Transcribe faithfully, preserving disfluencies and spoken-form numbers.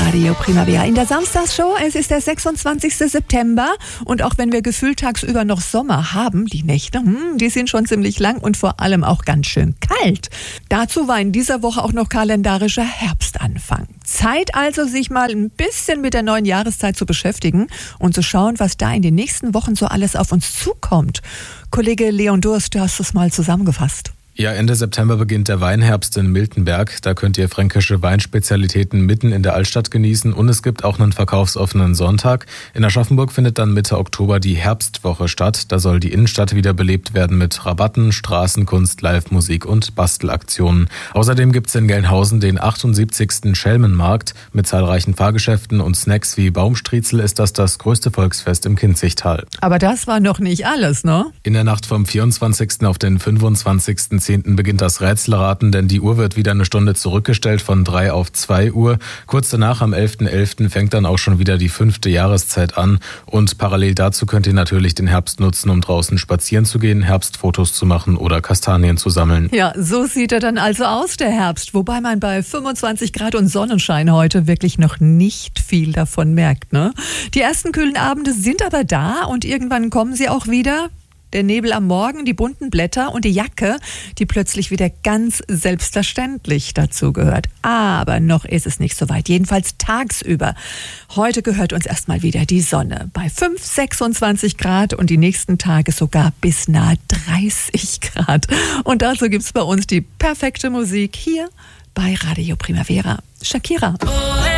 Radio Primavera in der Samstagsshow. Es ist der sechsundzwanzigster September und auch wenn wir gefühlt tagsüber noch Sommer haben, die Nächte, hm, die sind schon ziemlich lang und vor allem auch ganz schön kalt. Dazu war in dieser Woche auch noch kalendarischer Herbstanfang. Zeit also, sich mal ein bisschen mit der neuen Jahreszeit zu beschäftigen und zu schauen, was da in den nächsten Wochen so alles auf uns zukommt. Kollege Leon Durst, du hast es mal zusammengefasst. Ja, Ende September beginnt der Weinherbst in Miltenberg. Da könnt ihr fränkische Weinspezialitäten mitten in der Altstadt genießen und es gibt auch einen verkaufsoffenen Sonntag. In Aschaffenburg findet dann Mitte Oktober die Herbstwoche statt. Da soll die Innenstadt wieder belebt werden mit Rabatten, Straßenkunst, Live-Musik und Bastelaktionen. Außerdem gibt's in Gelnhausen den achtundsiebzigsten Schelmenmarkt. Mit zahlreichen Fahrgeschäften und Snacks wie Baumstriezel ist das das größte Volksfest im Kinzigtal. Aber das war noch nicht alles, ne? In der Nacht vom vierundzwanzigsten auf den fünfundzwanzigsten beginnt das Rätselraten, denn die Uhr wird wieder eine Stunde zurückgestellt von drei auf zwei Uhr. Kurz danach am elften elften fängt dann auch schon wieder die fünfte Jahreszeit an und parallel dazu könnt ihr natürlich den Herbst nutzen, um draußen spazieren zu gehen, Herbstfotos zu machen oder Kastanien zu sammeln. Ja, so sieht er dann also aus, der Herbst, wobei man bei fünfundzwanzig Grad und Sonnenschein heute wirklich noch nicht viel davon merkt, ne? Die ersten kühlen Abende sind aber da und irgendwann kommen sie auch wieder. Der Nebel am Morgen, die bunten Blätter und die Jacke, die plötzlich wieder ganz selbstverständlich dazu gehört. Aber noch ist es nicht so weit, jedenfalls tagsüber. Heute gehört uns erstmal wieder die Sonne bei fünf, sechsundzwanzig Grad und die nächsten Tage sogar bis nahe dreißig Grad. Und dazu gibt's bei uns die perfekte Musik hier bei Radio Primavera. Shakira.